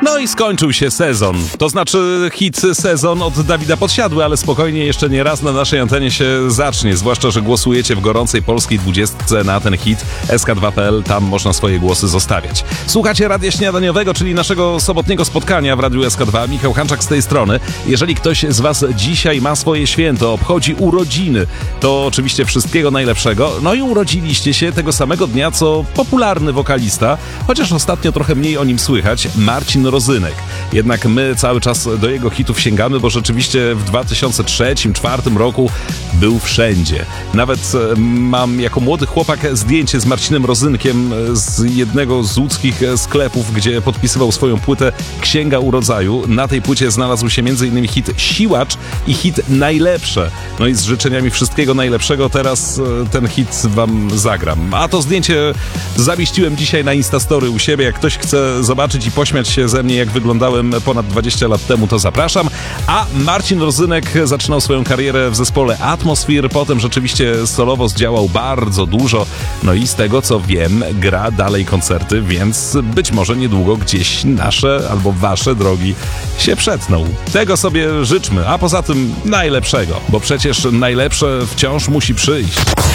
No i skończył się sezon. To znaczy hit sezon od Dawida Podsiadły, ale spokojnie, jeszcze nie raz na naszej antenie się zacznie. Zwłaszcza, że głosujecie w gorącej polskiej 20 na ten hit. SK2.pl, tam można swoje głosy zostawiać. Słuchacie Radia Śniadaniowego, czyli naszego sobotniego spotkania w Radiu SK2. Michał Hanczak z tej strony. Jeżeli ktoś z was dzisiaj ma swoje święto, obchodzi urodziny, to oczywiście wszystkiego najlepszego. No i urodziliście się tego samego dnia, co popularny wokalista, chociaż ostatnio trochę mniej o nim słychać, Marcin Rozynek. Jednak my cały czas do jego hitów sięgamy, bo rzeczywiście w 2003-2004 roku był wszędzie. Nawet mam jako młody chłopak zdjęcie z Marcinem Rozynkiem z jednego z łódzkich sklepów, gdzie podpisywał swoją płytę Księga Urodzaju. Na tej płycie znalazł się m.in. hit Siłacz i hit Najlepsze. No i z życzeniami wszystkiego najlepszego teraz ten hit wam zagram. A to zdjęcie zamieściłem dzisiaj na Instastory u siebie. Jak ktoś chce zobaczyć i pośmiać się ze mnie, jak wyglądałem ponad 20 lat temu, to zapraszam. A Marcin Rozynek zaczynał swoją karierę w zespole Atmosphere, potem rzeczywiście solowo zdziałał bardzo dużo, no i z tego co wiem, gra dalej koncerty, więc być może niedługo gdzieś nasze albo wasze drogi się przetną. Tego sobie życzmy, a poza tym najlepszego, bo przecież najlepsze wciąż musi przyjść.